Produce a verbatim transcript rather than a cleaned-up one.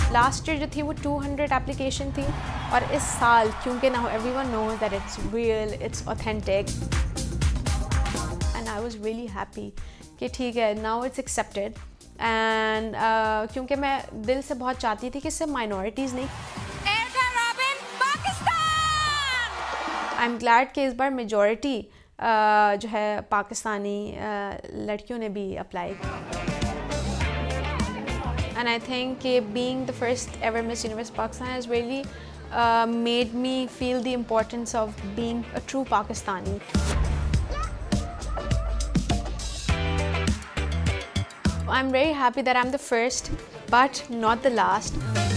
Last year जो थी वो टू हंड्रेड एप्लीकेशन थी, और इस साल क्योंकि now everyone knows that it's real, it's authentic, and I was really happy कि ठीक है नाउ इट्स एक्सेप्टेड। एंड क्योंकि मैं दिल से बहुत चाहती थी कि सिर्फ माइनॉरिटीज़ नहीं, आई एम ग्लैड कि इस बार मेजॉरिटी uh, जो है पाकिस्तानी uh, लड़कियों ने भी अप्लाई। एंड आई थिंक कि being the first ever miss universe Pakistan has really made me feel the importance of being a true Pakistani. I'm very happy that I'm the first, but not the last.